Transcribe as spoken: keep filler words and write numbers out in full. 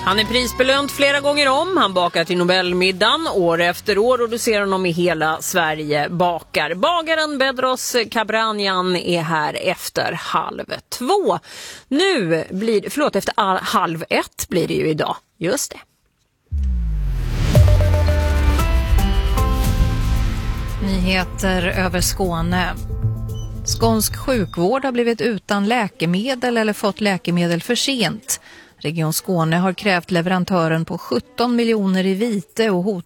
Han är prisbelönt flera gånger om. Han bakar till Nobelmiddagen år efter år och du ser honom i hela Sverige bakar. Bagaren Bedros Kabranyan är här efter halv två. Nu blir, förlåt, efter all, halv ett blir det ju idag. Just det. Nyheter över Skåne. Skånsk sjukvård har blivit utan läkemedel eller fått läkemedel för sent. Region Skåne har krävt leverantören på sjutton miljoner i vite och hotar